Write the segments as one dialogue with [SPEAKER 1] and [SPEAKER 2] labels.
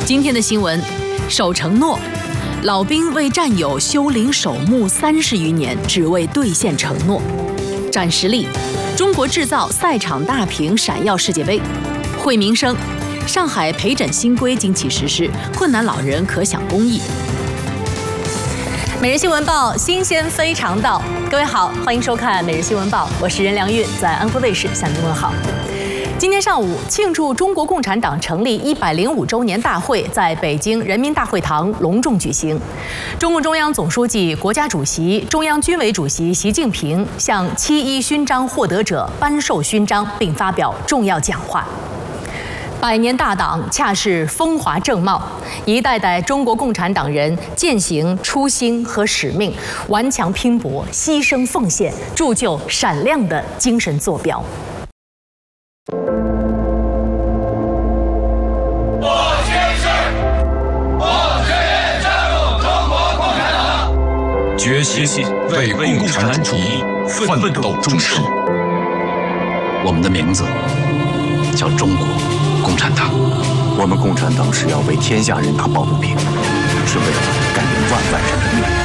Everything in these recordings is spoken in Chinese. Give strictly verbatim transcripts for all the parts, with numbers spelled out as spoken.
[SPEAKER 1] 今天的新闻，守承诺，老兵为战友修陵守墓三十余年，只为兑现承诺。展实力，中国制造赛场大屏闪耀世界杯。惠民生，上海陪诊新规经起实施，困难老人可享公益。每日新闻报，新鲜非常到。各位好，欢迎收看每日新闻报，我是任良韵，在安徽卫视向您问好。今天上午，庆祝中国共产党成立一百零五周年大会在北京人民大会堂隆重举行。中共中央总书记、国家主席、中央军委主席习近平向七一勋章获得者颁授勋章，并发表重要讲话。百年大党恰是风华正茂，一代代中国共产党人践行初心和使命，顽强拼搏，牺牲奉献，铸就闪亮的精神坐标。
[SPEAKER 2] 决心为共产主义奋斗终身。
[SPEAKER 3] 我们的名字叫中国共产党。
[SPEAKER 4] 我们共产党是要为天下人打抱不平，是为了改变万万人的命运。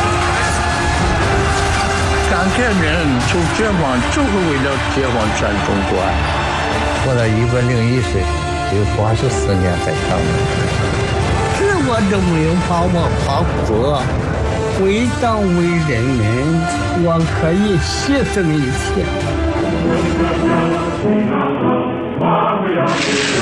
[SPEAKER 5] 党建人从解放就是为了解放全中国。
[SPEAKER 6] 活到一百零一岁，有八十四年在党里。
[SPEAKER 5] 是我都没有把我怕死。为党为人民，我可以牺牲一切。